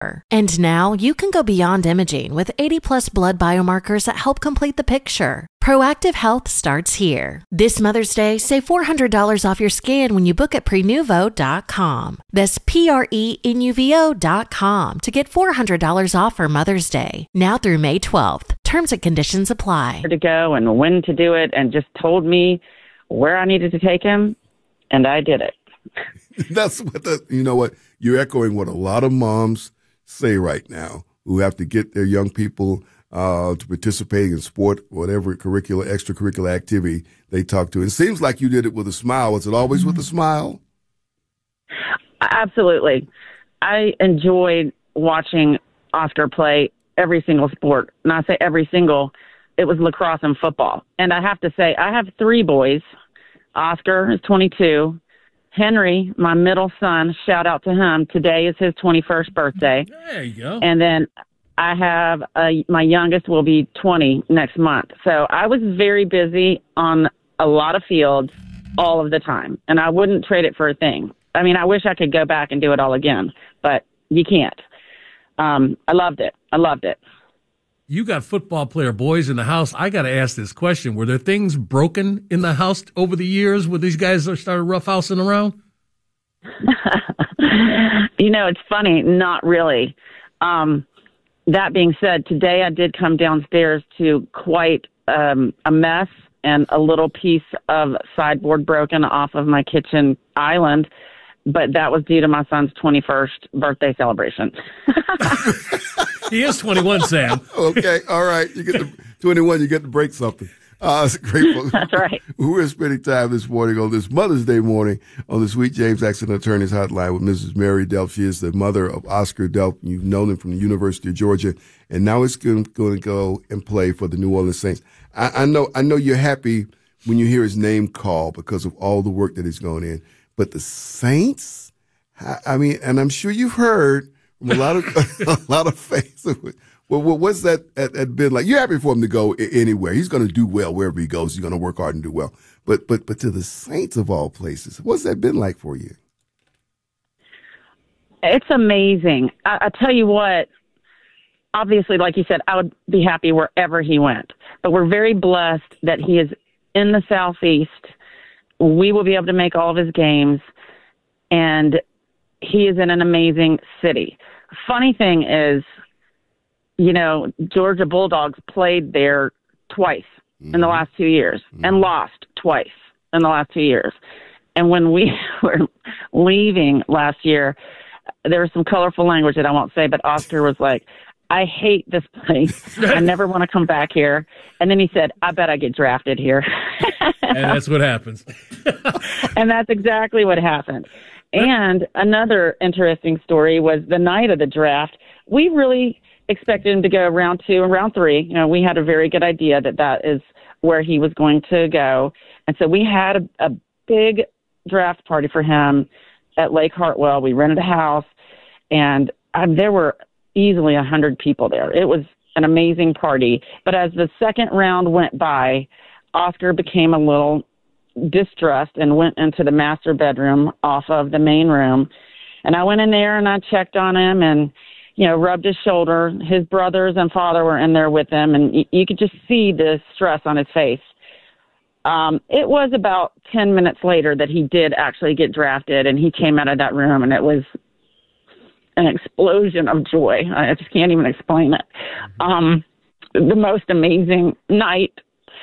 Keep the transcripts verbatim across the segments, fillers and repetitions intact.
And now you can go beyond imaging with eighty plus blood biomarkers that help complete the picture. Proactive Health starts here. This Mother's Day, save four hundred dollars off your scan when you book at prenuvo dot com. That's P R E N U V O dot com to get four hundred dollars off for Mother's Day. Now through May twelfth. Terms and conditions apply. To go and when to do it, and just told me where I needed to take him, and I did it. That's what the, you know what, you're echoing what a lot of moms say right now, who have to get their young people uh, to participate in sport, whatever curricular, extracurricular activity they talk to. It seems like you did it with a smile. Was it always with a smile? Absolutely. I enjoyed watching Oscar play every single sport. And I say every single, it was lacrosse and football. And I have to say, I have three boys. Oscar is twenty-two. Henry, my middle son, shout out to him. Today is his twenty-first birthday. There you go. And then I have a, my youngest will be twenty next month. So I was very busy on a lot of fields all of the time, and I wouldn't trade it for a thing. I mean, I wish I could go back and do it all again, but you can't. Um, I loved it. I loved it. You got football player boys in the house. I got to ask this question. Were there things broken in the house over the years where these guys started roughhousing around? You know, it's funny. Not really. Um, that being said, today I did come downstairs to quite um, a mess and a little piece of sideboard broken off of my kitchen island. But that was due to my son's twenty-first birthday celebration. He is twenty-one, Sam. Okay, all right. You get the twenty-one, you get to break something. Uh, it's great. That's right. We're spending time this morning on this Mother's Day morning on the Sweet James Accident Attorneys Hotline with Missus Mary Delp. She is the mother of Oscar Delp. You've known him from the University of Georgia, and now he's going to go and play for the New Orleans Saints. I, I know, I know you're happy when you hear his name called because of all the work that he's going in. But the Saints, I mean, and I'm sure you've heard from a lot of a lot of fans. Well, what's that, that, that been like? You're happy for him to go anywhere. He's going to do well wherever he goes. He's going to work hard and do well. But but but to the Saints of all places, what's that been like for you? It's amazing. I, I tell you what. Obviously, like you said, I would be happy wherever he went. But we're very blessed that he is in the Southeast. We will be able to make all of his games, and he is in an amazing city. Funny thing is, you know, Georgia Bulldogs played there twice mm-hmm. in the last two years mm-hmm. and lost twice in the last two years. And when we were leaving last year, there was some colorful language that I won't say, but Oscar was like, I hate this place. I never want to come back here. And then he said, I bet I get drafted here. And that's what happens. And that's exactly what happened. And another interesting story was the night of the draft. We really expected him to go round two and round three. You know, we had a very good idea that that is where he was going to go. And so we had a, a big draft party for him at Lake Hartwell. We rented a house, and um, there were easily a hundred people there. It was an amazing party. But as the second round went by, Oscar became a little distressed and went into the master bedroom off of the main room. And I went in there and I checked on him and, you know, rubbed his shoulder. His brothers and father were in there with him, and y- you could just see the stress on his face. Um, it was about ten minutes later that he did actually get drafted, and he came out of that room, and it was an explosion of joy. I just can't even explain it. Um, the most amazing night.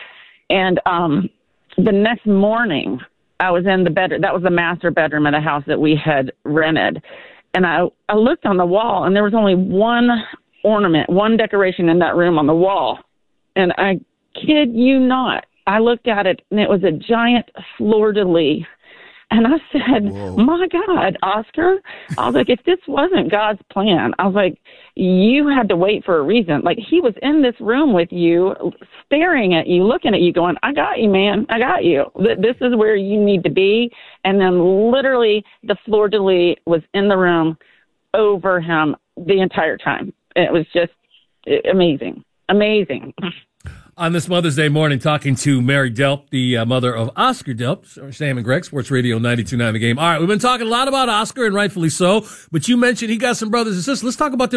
And um, the next morning, I was in the bedroom. That was the master bedroom of the house that we had rented. And I, I looked on the wall, and there was only one ornament, one decoration in that room on the wall. And I kid you not, I looked at it, and it was a giant fleur-de-lis. And I said, Whoa. My God, Oscar, I was like, if this wasn't God's plan, I was like, you had to wait for a reason. Like, he was in this room with you, staring at you, looking at you, going, I got you, man. I got you. This is where you need to be. And then literally the fleur-de-lis was in the room over him the entire time. It was just amazing, amazing. On this Mother's Day morning, talking to Mary Delp, the uh, mother of Oscar Delp, Sam and Greg, Sports Radio ninety-two point nine The Game. All right, we've been talking a lot about Oscar, and rightfully so, but you mentioned he got some brothers and sisters. Let's talk about them